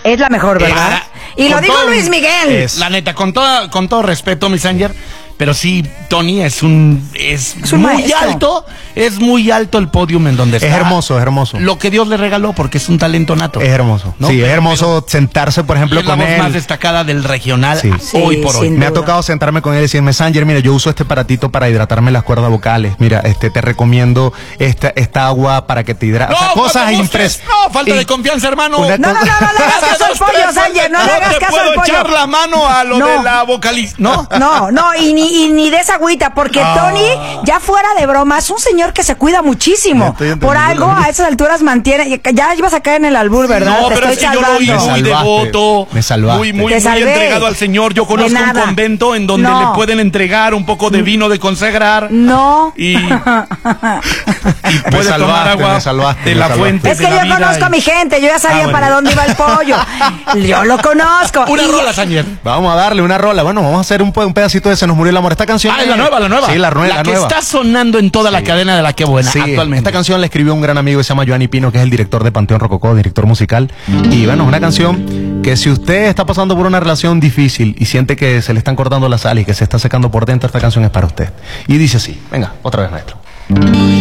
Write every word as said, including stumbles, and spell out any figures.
Es la mejor, ¿verdad? Esa, y lo con dijo todo- Luis Miguel. es- la neta, con todo, con todo respeto, mi Sanger, pero sí, Tony es un es, Es un muy maestro. alto, es muy alto el podium en donde está. Es hermoso, es hermoso. Lo que Dios le regaló porque es un talento nato. Es hermoso. ¿no? Sí, es hermoso sentarse, por ejemplo, Es la con voz él. más destacada del regional Sí. hoy Sí, por hoy. sin Me ha duda. tocado sentarme con él y decirme, Sanger, mira, yo uso este aparatito para hidratarme las cuerdas vocales. Mira, este te recomiendo esta, esta agua para que te hidrates. No, O sea, cosas no te gustes. impresionantes. No, falta de confianza, hermano. Una No, no, no, no le hagas caso al pollo, Sanger, no le hagas te caso puedo al pollo. echar la mano a lo No. de la vocalista, ¿no? No, no, y ni, y ni de esa agüita, porque Ah. Tony, ya fuera de broma, es un señor que se cuida muchísimo. Ya estoy entendiendo Por algo, la- a esas alturas mantiene. Ya ibas a caer en el albur, ¿verdad? No, Te pero estoy es que yo lo oí salvando. muy Me salvaste, devoto, me salvaste. muy, muy, Te muy salvé. entregado al Señor. Yo De conozco un nada. convento en donde No. le pueden entregar un poco de vino de consagrar No. y, y puede salvaste, tomar agua me salvaste, de me la salvaste. fuente Es de que la yo vida conozco y- a mi gente, yo ya sabía Ah, bueno. para dónde iba el pollo. Yo lo conozco. Una Y- rola, Sanger. Vamos a darle una rola. Bueno, vamos a hacer un, pe- un pedacito de Se nos murió el amor. Esta canción. Ah, es la nueva, la nueva. Sí, la, nue- La la que nueva. está sonando en toda la Sí. cadena de La Qué Buena Sí, actualmente. esta canción la escribió un gran amigo que se llama Joanny Pino, que es el director de Panteón Rococó, director musical. Y bueno, es una canción que si usted está pasando por una relación difícil y siente que se le están cortando las alas y que se está secando por dentro, esta canción es para usted. Y dice así, venga, otra vez, maestro.